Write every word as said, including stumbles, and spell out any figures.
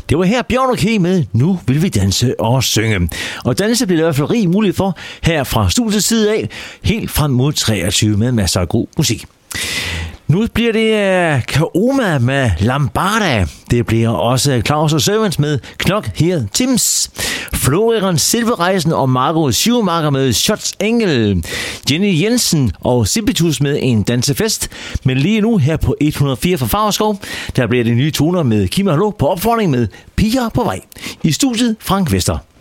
Det var her Bjørn og K med Nu vil vi danse og synge. Og danse bliver der i hvert fald rig mulighed for her fra studiets side af, helt frem mod treogtyve med masser af god musik. Nu bliver det uh, Kaoma med Lambada. Det bliver også Claus og Servants med Knock Here Tims. Florian Silverreisen og Margot Schumacher med Shots Engel. Jenny Jensen og Simpitus med En Dansefest. Men lige nu her på et hundrede og fire fra Favrskov, der bliver det nye toner med Kim og Hallo på opfordring med Piger på vej. I studiet Frank Vester.